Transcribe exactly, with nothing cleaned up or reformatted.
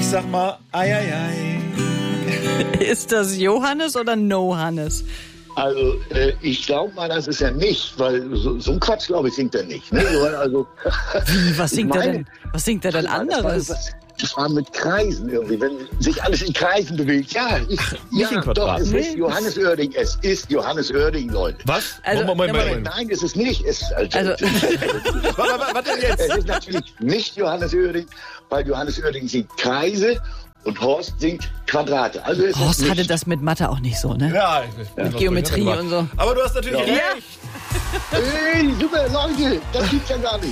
sag mal, ei, ei, ei. Ist das Johannes oder No-Hannes? Also, äh, ich glaube mal, das ist er nicht, weil so, so ein Quatsch, glaube ich, singt er nicht. Ne? Also, Wie, was singt meine, er denn? Was singt er denn anderes? Das war, das war mit Kreisen irgendwie, wenn sich alles in Kreisen bewegt. Ja, ich, Nicht ja in Quadraten. doch, es Nee. ist Johannes Oerding. Es ist Johannes Oerding, Leute. Was? Also, Moment, Moment, Moment. Moment. Nein, es ist nicht. Es, also, Also- Was, was, was denn jetzt? es ist natürlich nicht Johannes Oerding, weil Johannes Oerding singt Kreise und Horst singt Quadrate. Also es Horst ist nicht. hatte das mit Mathe auch nicht so, ne? Ja, ich- Mit Geometrie aber- und so. Aber du hast natürlich Ja. recht. Ja. Ey, super, Leute, das gibt's ja gar nicht.